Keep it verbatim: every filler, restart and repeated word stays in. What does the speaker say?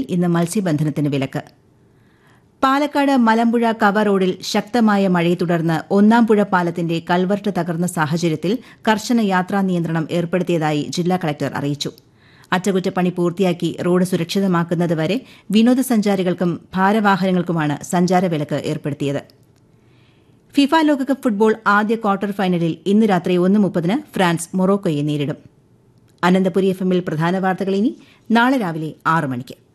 ഇന്ന് മത്സ്യബന്ധനത്തിന് വിലക്ക്. പാലക്കാട് മലമ്പുഴ കവ റോഡിൽ ശക്തമായ മഴയെ തുടർന്ന് ഒന്നാംപുഴ പാലത്തിന്റെ കൽവർട്ട് തകർന്ന സാഹചര്യത്തിൽ കർശന യാത്രാ നിയന്ത്രണം ഏർപ്പെടുത്തിയതായി ജില്ലാ കളക്ടർ അറിയിച്ചു. അറ്റകുറ്റപ്പണി പൂർത്തിയാക്കി റോഡ് സുരക്ഷിതമാക്കുന്നതുവരെ വിനോദസഞ്ചാരികൾക്കും ഭാരവാഹനങ്ങൾക്കുമാണ് സഞ്ചാരവിലക്ക് ഏർപ്പെടുത്തിയത്. ഫിഫ ലോകകപ്പ് ഫുട്ബോൾ ആദ്യ ക്വാർട്ടർ ഫൈനലിൽ ഇന്ന് രാത്രി ഒന്ന് മുപ്പതിന് ഫ്രാൻസ് മൊറോക്കോയെ നേരിടും. അനന്തപുരി എഫ് എമ്മിൽ പ്രധാന വാർത്തകൾ ഇനി നാളെ രാവിലെ ആറ് മണിക്ക്.